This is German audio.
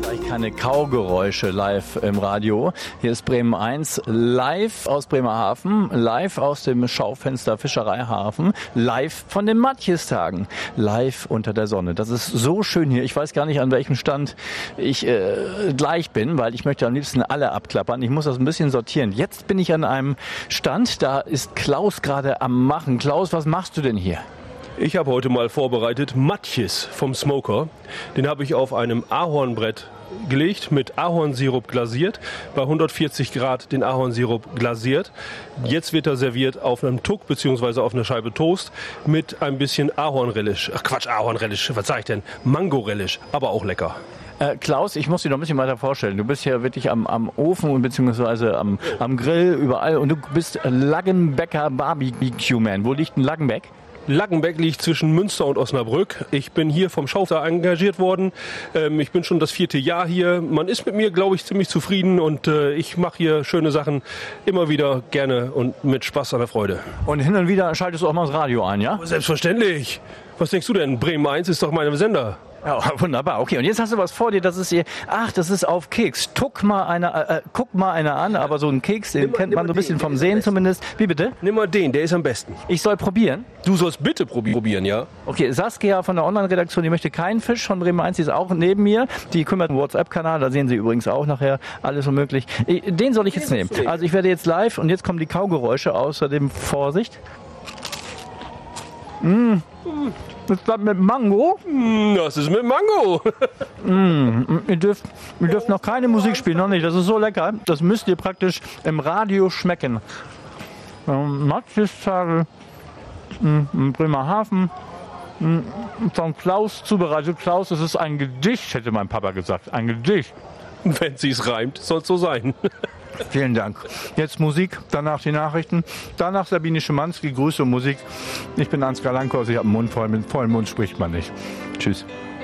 Keine Kaugeräusche live im Radio. Hier ist Bremen 1, live aus Bremerhaven, live aus dem Schaufenster Fischereihafen, live von den Matjes-Tagen, live unter der Sonne. Das ist so schön hier. Ich weiß gar nicht, an welchem Stand ich gleich bin, weil ich möchte am liebsten alle abklappern. Ich muss das ein bisschen sortieren. Jetzt bin ich an einem Stand, da ist Klaus gerade am Machen. Klaus, was machst du denn hier? Ich habe heute mal vorbereitet Matjes vom Smoker. Den habe ich auf einem Ahornbrett gelegt, mit Ahornsirup glasiert, bei 140 Grad den Ahornsirup glasiert. Jetzt wird er serviert auf einem Tuck bzw. auf einer Scheibe Toast mit ein bisschen Ahornrelish. Ach Quatsch, Ahornrelish, was sag ich denn? Mango-Relish, aber auch lecker. Klaus, ich muss dir noch ein bisschen weiter vorstellen. Du bist hier wirklich am Ofen bzw. am Grill, überall. Und du bist Laggenbecker Barbecue-Man. Wo liegt ein Laggenbeck? Laggenbeck liegt zwischen Münster und Osnabrück. Ich bin hier vom Schaufenster engagiert worden. Ich bin schon das 4. Jahr hier. Man ist mit mir, glaube ich, ziemlich zufrieden und ich mache hier schöne Sachen immer wieder gerne und mit Spaß an der Freude. Und hin und wieder schaltest du auch mal das Radio ein, ja? Selbstverständlich. Was denkst du denn? Bremen 1 ist doch mein Sender. Ja, wunderbar. Okay, und jetzt hast du was vor dir, das ist hier, das ist auf Keks. Guck mal einer an, aber so ein Keks, den kennt man so ein bisschen vom Sehen zumindest. Wie bitte? Nimm mal den, der ist am besten. Ich soll probieren? Du sollst bitte probieren, ja? Okay, Saskia von der Online-Redaktion, die möchte keinen Fisch von Bremen 1, die ist auch neben mir. Die kümmert um den WhatsApp-Kanal, da sehen Sie übrigens auch nachher alles so möglich. Den soll ich jetzt nehmen. Also ich werde jetzt live und jetzt kommen die Kaugeräusche, außerdem Vorsicht. Ist das mit Mango? Das ist mit Mango. Ihr dürft noch keine Musik spielen, noch nicht. Das ist so lecker. Das müsst ihr praktisch im Radio schmecken. Matjes-Tage in Bremerhaven. Von Klaus zubereitet. Klaus, es ist ein Gedicht, hätte mein Papa gesagt. Ein Gedicht. Wenn sich's reimt, soll's so sein. Vielen Dank. Jetzt Musik, danach die Nachrichten, danach Sabine Schimanski, Grüße und Musik. Ich bin Ansgar Lankhaus, ich habe einen Mund voll, mit vollem Mund spricht man nicht. Tschüss.